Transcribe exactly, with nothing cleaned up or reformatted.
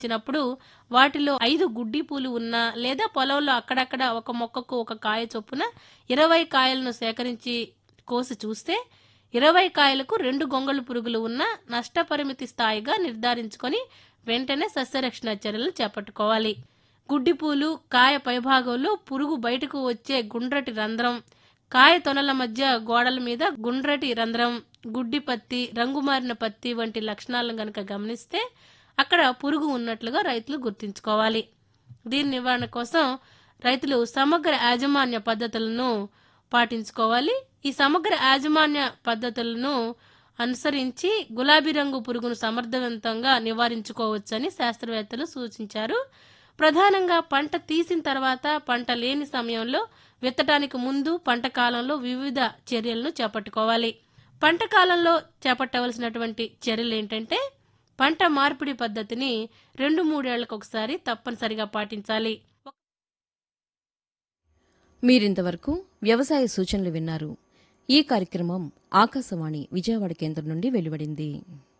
వచ్చినప్పుడు వాటిలో ఐదు గుడ్డి పూలు ఉన్నా లేదా పొలంలో అక్కడక్కడ ఒక మొక్కకు ఒక కాయ చొప్పున ఇరవై కాయలను సేకరించి కోసి చూస్తే ఇరవై కాయలకు రెండు గొంగళి పురుగులు ఉన్న నష్టపరిమితి స్థాయిగా నిర్ధారించుకొని వెంటనే సస్యరక్షణ చర్యలు చేపట్టుకోవాలి. గుడ్డి పూలు కాయ పైభాగంలో పురుగు బయటకు వచ్చే గుండ్రటి రంధ్రం, కాయ తొనల మధ్య గోడల మీద గుండ్రటి రంధ్రం, గుడ్డి పత్తి, రంగుమారిన పత్తి వంటి లక్షణాలను గనక గమనిస్తే అక్కడ పురుగు ఉన్నట్లుగా రైతులు గుర్తించుకోవాలి. దీని నివారణ కోసం రైతులు సమగ్ర యాజమాన్య పద్ధతులను పాటించుకోవాలి. ఈ సమగ్ర యాజమాన్య పద్ధతులను అనుసరించి గులాబీ రంగు పురుగును సమర్థవంతంగా నివారించుకోవచ్చని శాస్త్రవేత్తలు సూచించారు. ప్రధానంగా పంట తీసిన తర్వాత, పంట లేని సమయంలో, విత్తడానికి ముందు, పంట కాలంలో వివిధ చర్యలను చేపట్టుకోవాలి. పంట కాలంలో చేపట్టవలసినటువంటి చర్యలు ఏంటంటే పంట మార్పిడి పద్ధతిని రెండు మూడేళ్లకు ఒకసారి తప్పనిసరిగా పాటించాలి. మీరింతవరకు వ్యవసాయ సూచనలు విన్నారు. ఈ కార్యక్రమం ఆకాశవాణి విజయవాడ కేంద్రం నుండి వెలువడింది.